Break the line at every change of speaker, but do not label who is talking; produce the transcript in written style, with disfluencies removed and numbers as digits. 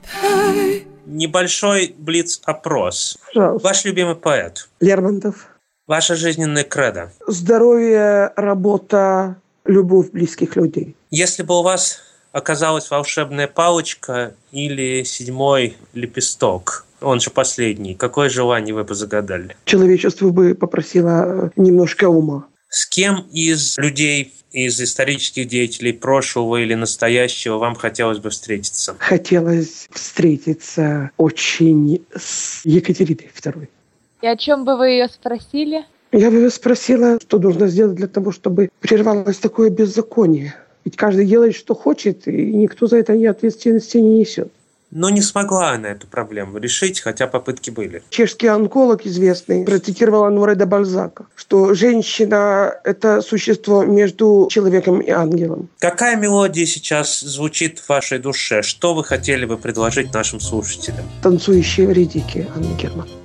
Небольшой блиц-опрос.
Пожалуйста.
Ваш любимый поэт?
Лермонтов.
Ваша жизненная кредо?
Здоровье, работа, любовь близких людей.
Если бы у вас оказалась волшебная палочка или 7-й лепесток, он же последний, какое желание вы бы загадали?
Человечество бы попросило немножко ума.
С кем из людей, из исторических деятелей прошлого или настоящего вам хотелось бы встретиться?
Хотелось встретиться очень с Екатериной II.
И о чем бы вы ее спросили?
Я бы ее спросила, что нужно сделать для того, чтобы прервалось такое беззаконие. Ведь каждый делает, что хочет, и никто за это ответственности не несет.
Но не смогла она эту проблему решить, хотя попытки были.
Чешский онколог известный процитировал Оноре де Бальзака, что женщина – это существо между человеком и ангелом.
Какая мелодия сейчас звучит в вашей душе? Что вы хотели бы предложить нашим слушателям?
«Танцующие вредики» Анны Герман.